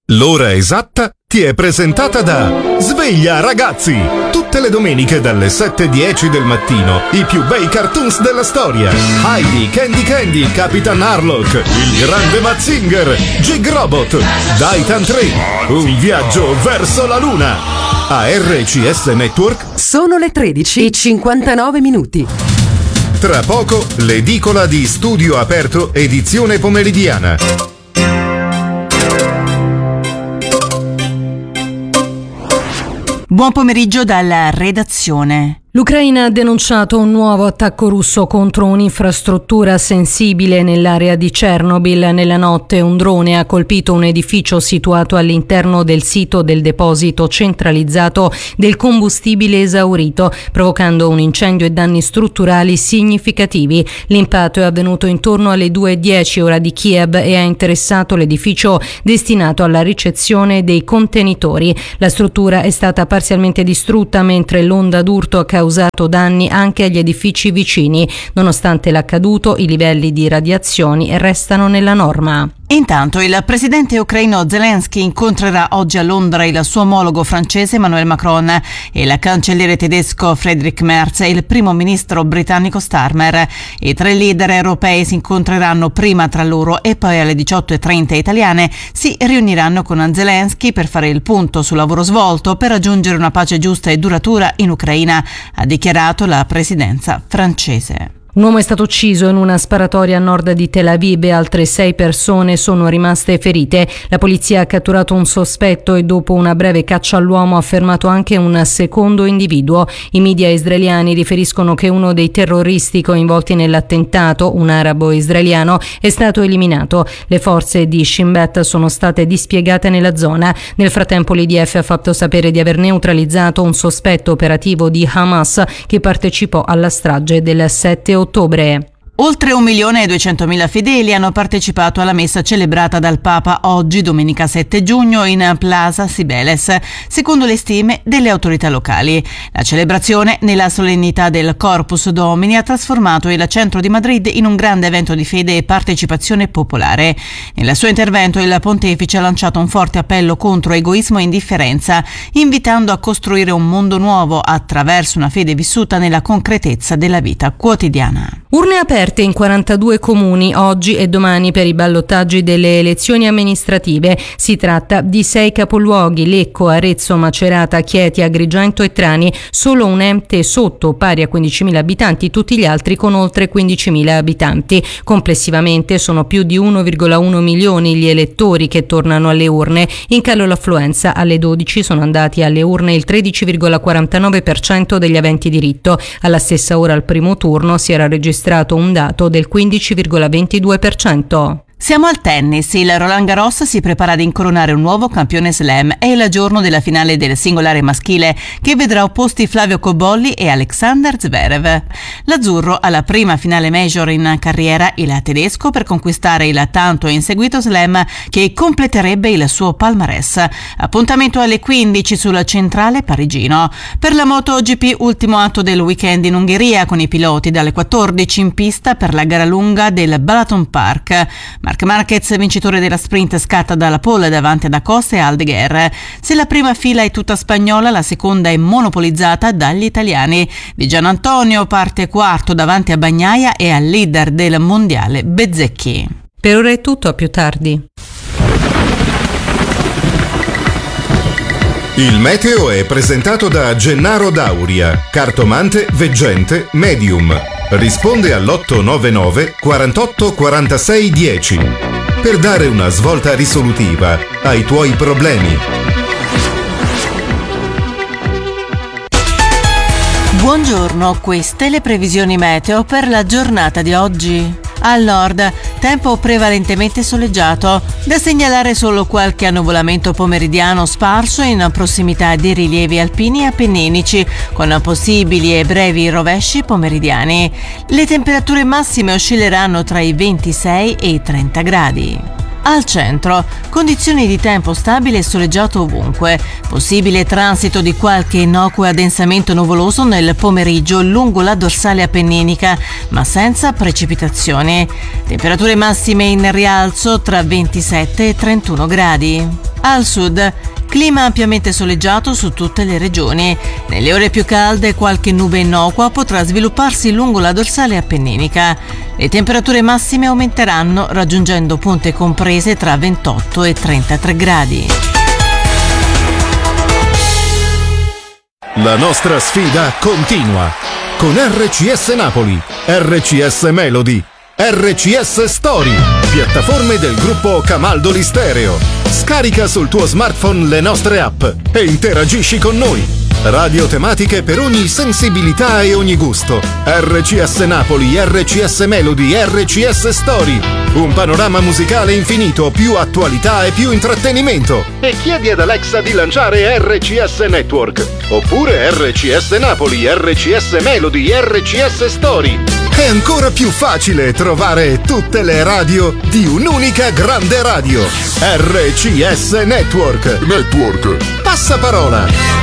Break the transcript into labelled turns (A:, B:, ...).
A: L'ora esatta ti è presentata da Sveglia Ragazzi! Tutte le domeniche dalle 7:10 del mattino i più bei cartoons della storia. Heidi, Candy Candy, Capitan Harlock, il grande Mazinger, Jig Robot, Daitan 3, un viaggio verso la luna. A RCS Network
B: sono le 13:59.
A: Tra poco l'edicola di Studio Aperto edizione pomeridiana.
C: Buon pomeriggio dalla redazione.
D: L'Ucraina ha denunciato un nuovo attacco russo contro un'infrastruttura sensibile nell'area di Chernobyl. Nella notte un drone ha colpito un edificio situato all'interno del sito del deposito centralizzato del combustibile esaurito, provocando un incendio e danni strutturali significativi. L'impatto è avvenuto intorno alle 2:10 ora di Kiev e ha interessato l'edificio destinato alla ricezione dei contenitori. La struttura è stata parzialmente distrutta, mentre l'onda d'urto ha causato danni anche agli edifici vicini. Nonostante l'accaduto, i livelli di radiazioni restano nella norma.
C: Intanto il presidente ucraino Zelensky incontrerà oggi a Londra il suo omologo francese Emmanuel Macron e il cancelliere tedesco Friedrich Merz e il primo ministro britannico Starmer. I tre leader europei si incontreranno prima tra loro e poi alle 18:30 italiane si riuniranno con Zelensky per fare il punto sul lavoro svolto per raggiungere una pace giusta e duratura in Ucraina, ha dichiarato la presidenza francese.
D: Un uomo è stato ucciso in una sparatoria a nord di Tel Aviv e altre 6 persone sono rimaste ferite. La polizia ha catturato un sospetto e dopo una breve caccia all'uomo ha fermato anche un secondo individuo. I media israeliani riferiscono che uno dei terroristi coinvolti nell'attentato, un arabo israeliano, è stato eliminato. Le forze di Shin Bet sono state dispiegate nella zona. Nel frattempo l'IDF ha fatto sapere di aver neutralizzato un sospetto operativo di Hamas che partecipò alla strage del 7 ottobre.
C: Oltre 1.200.000 fedeli hanno partecipato alla messa celebrata dal Papa oggi, domenica 7 giugno, in Plaza Cibeles, secondo le stime delle autorità locali. La celebrazione, nella solennità del Corpus Domini, ha trasformato il centro di Madrid in un grande evento di fede e partecipazione popolare. Nel suo intervento il pontefice ha lanciato un forte appello contro egoismo e indifferenza, invitando a costruire un mondo nuovo attraverso una fede vissuta nella concretezza della vita quotidiana.
D: Urne aperte in 42 comuni oggi e domani per i ballottaggi delle elezioni amministrative. Si tratta di 6 capoluoghi: Lecco, Arezzo, Macerata, Chieti, Agrigento e Trani. Solo un ente sotto, pari a 15.000 abitanti, tutti gli altri con oltre 15.000 abitanti. Complessivamente sono più di 1,1 milioni gli elettori che tornano alle urne. In calo l'affluenza: alle 12 sono andati alle urne il 13,49% degli aventi diritto. Alla stessa ora al primo turno si era registrato un dato del 15,22%.
C: Siamo al tennis. Il Roland Garros si prepara ad incoronare un nuovo campione slam. È il giorno della finale del singolare maschile che vedrà opposti Flavio Cobolli e Alexander Zverev. L'azzurro alla prima finale major in carriera, il tedesco, per conquistare il tanto inseguito slam che completerebbe il suo palmarès. Appuntamento alle 15 sul centrale parigino. Per la MotoGP, ultimo atto del weekend in Ungheria, con i piloti dalle 14 in pista per la gara lunga del Balaton Park. Marc Marquez, vincitore della sprint, scatta dalla pole davanti ad Acosta e Aldeguer. Se la prima fila è tutta spagnola, la seconda è monopolizzata dagli italiani. Di Gianantonio parte quarto davanti a Bagnaia e al leader del mondiale Bezzecchi.
D: Per ora è tutto, a più tardi.
A: Il meteo è presentato da Gennaro Dauria, cartomante, veggente, medium. Risponde all'899 48 46 10 per dare una svolta risolutiva ai tuoi problemi.
C: Buongiorno, queste le previsioni meteo per la giornata di oggi. Al nord, tempo prevalentemente soleggiato, da segnalare solo qualche annuvolamento pomeridiano sparso in prossimità dei rilievi alpini e appenninici, con possibili e brevi rovesci pomeridiani. Le temperature massime oscilleranno tra i 26 e i 30 gradi. Al centro, condizioni di tempo stabile e soleggiato ovunque. Possibile transito di qualche innocuo addensamento nuvoloso nel pomeriggio lungo la dorsale appenninica, ma senza precipitazioni. Temperature massime in rialzo tra 27 e 31 gradi. Al sud, clima ampiamente soleggiato su tutte le regioni. Nelle ore più calde qualche nube innocua potrà svilupparsi lungo la dorsale appenninica. Le temperature massime aumenteranno raggiungendo punte comprese tra 28 e 33 gradi.
A: La nostra sfida continua con RCS Napoli, RCS Melody, RCS Story, piattaforme del gruppo Camaldoli Stereo. Scarica sul tuo smartphone le nostre app e interagisci con noi. Radio tematiche per ogni sensibilità e ogni gusto. RCS Napoli, RCS Melody, RCS Story. Un panorama musicale infinito, più attualità e più intrattenimento. E chiedi ad Alexa di lanciare RCS Network. Oppure RCS Napoli, RCS Melody, RCS Story. È ancora più facile trovare tutte le radio di un'unica grande radio. RCS Network. Passaparola.